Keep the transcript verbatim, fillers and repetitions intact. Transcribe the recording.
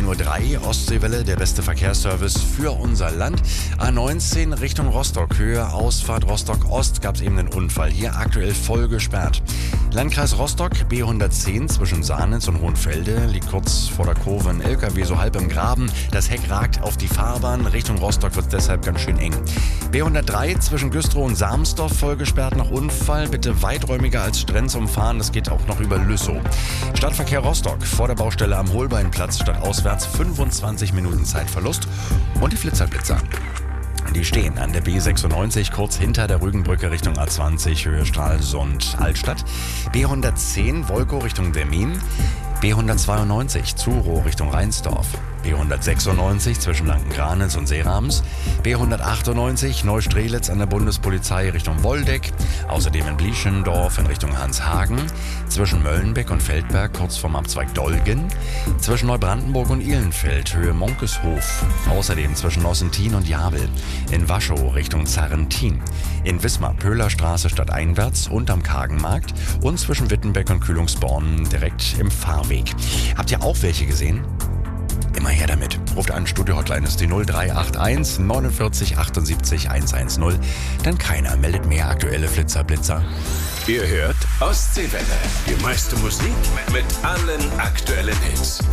zehn Uhr drei, Ostseewelle, der beste Verkehrsservice für unser Land. A neunzehn Richtung Rostock, Höhe Ausfahrt Rostock-Ost, gab es eben einen Unfall. Hier aktuell voll gesperrt. Landkreis Rostock, B hundertzehn zwischen Sahnitz und Hohenfelde, liegt kurz vor der Kurve ein L K W so halb im Graben. Das Heck ragt auf die Fahrbahn, Richtung Rostock wird es deshalb ganz schön eng. B hundertdrei zwischen Güstrow und Sarmsdorf voll gesperrt nach Unfall. Bitte weiträumiger als Strenz umfahren, das geht auch noch über Lüssow. Stadtverkehr Rostock, vor der Baustelle am Holbeinplatz statt auswärts fünfundzwanzig Minuten Zeitverlust. Und die Flitzerblitzer. Die stehen an der B sechsundneunzig, kurz hinter der Rügenbrücke Richtung A zwanzig, Höhe Stralsund, Altstadt. B hundertzehn, Wolkow Richtung Demmin. B hundertzweiundneunzig, Zurow Richtung Rheinsdorf. B hundertsechsundneunzig zwischen Lanken-Granitz und Seerams. B hundertachtundneunzig, Neustrelitz an der Bundespolizei Richtung Woldeck. Außerdem in Blieschendorf in Richtung Hanshagen. Zwischen Möllenbeck und Feldberg kurz vorm Abzweig Dolgen. Zwischen Neubrandenburg und Ihlenfeld, Höhe Monkeshof. Außerdem zwischen Nossentin und Jabel. In Waschow Richtung Zarrentin. In Wismar Pöhlerstraße stadteinwärts und am Kagenmarkt. Und zwischen Wittenbeck und Kühlungsborn direkt im Fahrweg. Habt ihr auch welche gesehen? Immer her damit. Ruft an, Studio-Hotline ist die null drei acht eins neunundvierzig achtundsiebzig hundertzehn. Denn keiner meldet mehr aktuelle Flitzerblitzer. Ihr hört Ostseewelle. Die meiste Musik mit allen aktuellen Hits.